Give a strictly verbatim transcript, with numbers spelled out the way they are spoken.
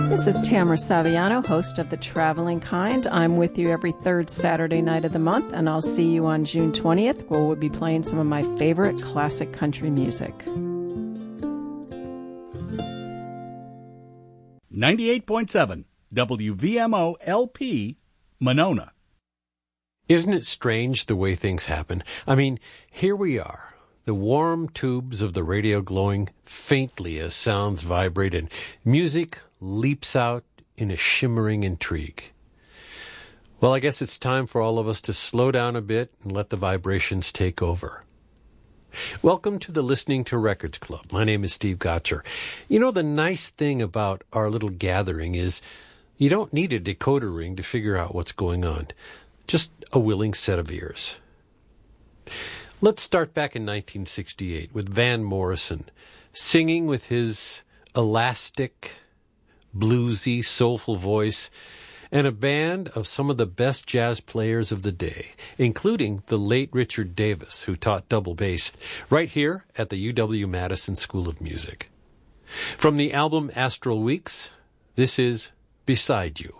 This is Tamara Saviano, host of The Traveling Kind. I'm with you every third Saturday night of the month, and I'll see you on June twentieth, where we'll be playing some of my favorite classic country music. ninety-eight point seven W V M O L P, Monona. Isn't it strange the way things happen? I mean, here we are, the warm tubes of the radio glowing faintly as sounds vibrate and music leaps out in a shimmering intrigue. Well, I guess it's time for all of us to slow down a bit and let the vibrations take over. Welcome to the Listening to Records Club. My name is Steve Gotcher. You know, the nice thing about our little gathering is you don't need a decoder ring to figure out what's going on. Just a willing set of ears. Let's start back in nineteen sixty-eight with Van Morrison, singing with his elastic, bluesy, soulful voice, and a band of some of the best jazz players of the day, including the late Richard Davis, who taught double bass right here at the U W-Madison School of Music. From the album Astral Weeks, this is Beside You.